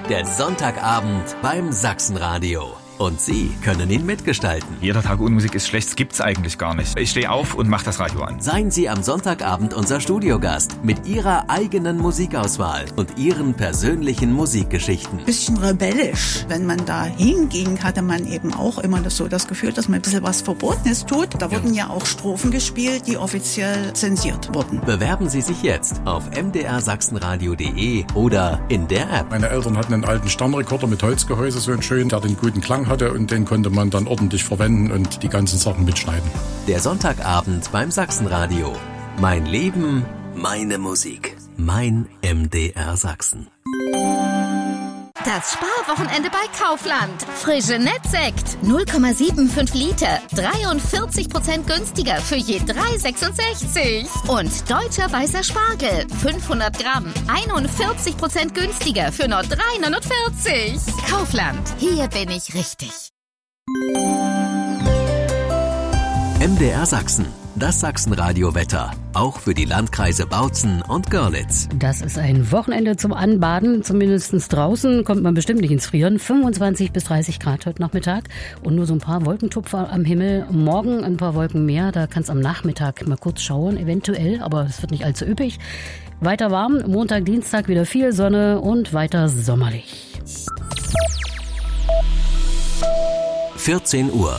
Der Sonntagabend beim Sachsenradio. Und Sie können ihn mitgestalten. Jeder Tag ohne Musik ist schlecht, das gibt's eigentlich gar nicht. Ich stehe auf und mache das Radio an. Seien Sie am Sonntagabend unser Studiogast mit Ihrer eigenen Musikauswahl und Ihren persönlichen Musikgeschichten. Bisschen rebellisch. Wenn man da hinging, hatte man eben auch immer das Gefühl, dass man ein bisschen was Verbotenes tut. Da wurden ja auch Strophen gespielt, die offiziell zensiert wurden. Bewerben Sie sich jetzt auf mdrsachsenradio.de oder in der App. Meine Eltern hatten einen alten Sternrekorder mit Holzgehäuse, so einen schönen, der den guten Klang hatte, und den konnte man dann ordentlich verwenden und die ganzen Sachen mitschneiden. Der Sonntagabend beim Sachsenradio. Mein Leben, meine Musik. Mein MDR Sachsen. Das Sparwochenende bei Kaufland. Frische Nettsekt 0,75 Liter. 43% günstiger für je 3,66. Und deutscher weißer Spargel 500 Gramm. 41% günstiger für nur 3,49. Kaufland. Hier bin ich richtig. MDR Sachsen. Das Sachsenradio-Wetter. Auch für die Landkreise Bautzen und Görlitz. Das ist ein Wochenende zum Anbaden. Zumindest draußen kommt man bestimmt nicht ins Frieren. 25 bis 30 Grad heute Nachmittag. Und nur so ein paar Wolkentupfer am Himmel. Morgen ein paar Wolken mehr. Da kann es am Nachmittag mal kurz schauern, eventuell. Aber es wird nicht allzu üppig. Weiter warm. Montag, Dienstag wieder viel Sonne und weiter sommerlich. 14 Uhr.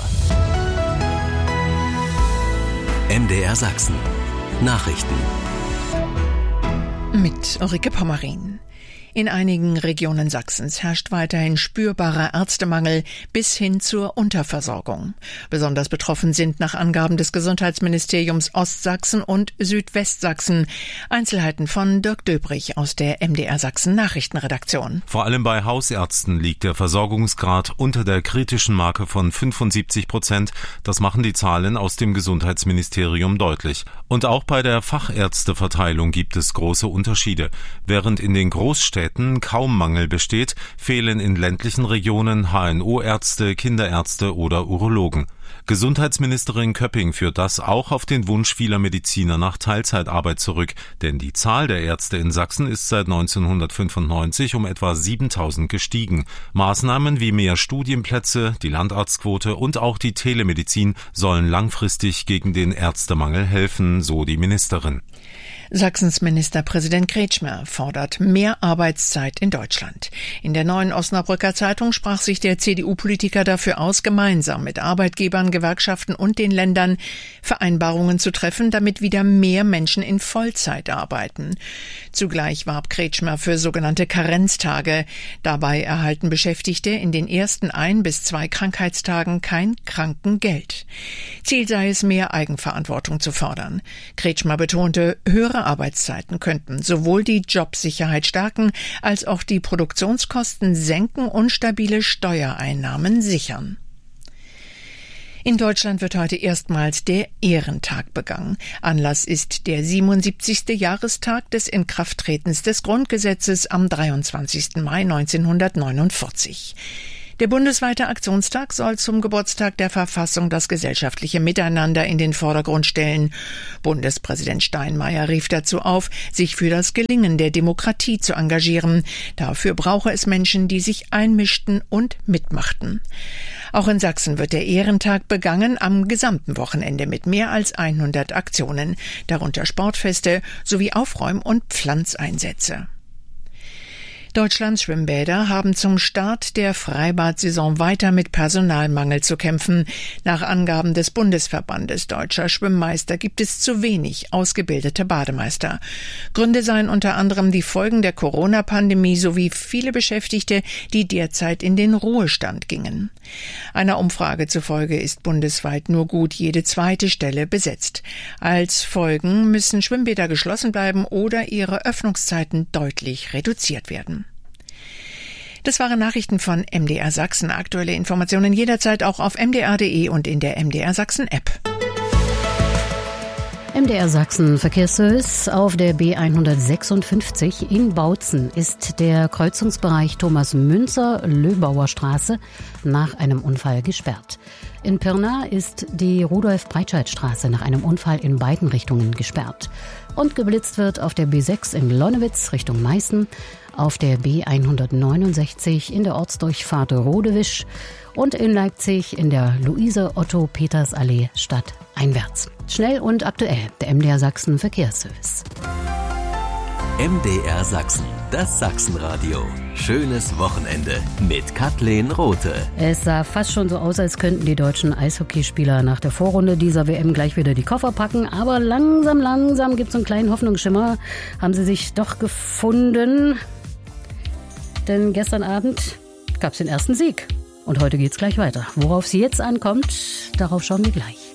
MDR Sachsen. Nachrichten. Mit Ulrike Pommerin. In einigen Regionen Sachsens herrscht weiterhin spürbarer Ärztemangel bis hin zur Unterversorgung. Besonders betroffen sind nach Angaben des Gesundheitsministeriums Ostsachsen und Südwestsachsen. Einzelheiten von Dirk Döbrich aus der MDR Sachsen Nachrichtenredaktion. Vor allem bei Hausärzten liegt der Versorgungsgrad unter der kritischen Marke von 75%. Das machen die Zahlen aus dem Gesundheitsministerium deutlich. Und auch bei der Fachärzteverteilung gibt es große Unterschiede. Während in den Großstädten kaum Mangel besteht, fehlen in ländlichen Regionen HNO-Ärzte, Kinderärzte oder Urologen. Gesundheitsministerin Köpping führt das auch auf den Wunsch vieler Mediziner nach Teilzeitarbeit zurück, denn die Zahl der Ärzte in Sachsen ist seit 1995 um etwa 7.000 gestiegen. Maßnahmen wie mehr Studienplätze, die Landarztquote und auch die Telemedizin sollen langfristig gegen den Ärztemangel helfen, so die Ministerin. Sachsens Ministerpräsident Kretschmer fordert mehr Arbeitszeit in Deutschland. In der Neuen Osnabrücker Zeitung sprach sich der CDU-Politiker dafür aus, gemeinsam mit Arbeitgebern, Gewerkschaften und den Ländern Vereinbarungen zu treffen, damit wieder mehr Menschen in Vollzeit arbeiten. Zugleich warb Kretschmer für sogenannte Karenztage. Dabei erhalten Beschäftigte in den ersten 1 bis 2 Krankheitstagen kein Krankengeld. Ziel sei es, mehr Eigenverantwortung zu fördern. Kretschmer betonte, höhere Arbeitszeiten könnten sowohl die Jobsicherheit stärken, als auch die Produktionskosten senken und stabile Steuereinnahmen sichern. In Deutschland wird heute erstmals der Ehrentag begangen. Anlass ist der 77. Jahrestag des Inkrafttretens des Grundgesetzes am 23. Mai 1949. Der bundesweite Aktionstag soll zum Geburtstag der Verfassung das gesellschaftliche Miteinander in den Vordergrund stellen. Bundespräsident Steinmeier rief dazu auf, sich für das Gelingen der Demokratie zu engagieren. Dafür brauche es Menschen, die sich einmischten und mitmachten. Auch in Sachsen wird der Ehrentag begangen am gesamten Wochenende mit mehr als 100 Aktionen, darunter Sportfeste sowie Aufräum- und Pflanzeinsätze. Deutschlands Schwimmbäder haben zum Start der Freibad-Saison weiter mit Personalmangel zu kämpfen. Nach Angaben des Bundesverbandes Deutscher Schwimmmeister gibt es zu wenig ausgebildete Bademeister. Gründe seien unter anderem die Folgen der Corona-Pandemie sowie viele Beschäftigte, die derzeit in den Ruhestand gingen. Einer Umfrage zufolge ist bundesweit nur gut jede zweite Stelle besetzt. Als Folgen müssen Schwimmbäder geschlossen bleiben oder ihre Öffnungszeiten deutlich reduziert werden. Das waren Nachrichten von MDR Sachsen. Aktuelle Informationen jederzeit auch auf mdr.de und in der MDR Sachsen App. MDR Sachsen Verkehrsservice. Auf der B156 in Bautzen ist der Kreuzungsbereich Thomas-Münzer-Löbauer Straße nach einem Unfall gesperrt. In Pirna ist die Rudolf-Breitscheid-Straße nach einem Unfall in beiden Richtungen gesperrt. Und geblitzt wird auf der B6 in Lonnewitz Richtung Meißen. auf der B169 in der Ortsdurchfahrt Rodewisch und in Leipzig in der Luise-Otto-Peters-Allee stadteinwärts. Schnell und aktuell, der MDR Sachsen Verkehrsservice. MDR Sachsen, das Sachsenradio. Schönes Wochenende mit Kathleen Rothe. Es sah fast schon so aus, als könnten die deutschen Eishockeyspieler nach der Vorrunde dieser WM gleich wieder die Koffer packen. Aber langsam gibt es so einen kleinen Hoffnungsschimmer. Haben sie sich doch gefunden. Denn gestern Abend gab es den ersten Sieg. Und heute geht's gleich weiter. Worauf es jetzt ankommt, darauf schauen wir gleich.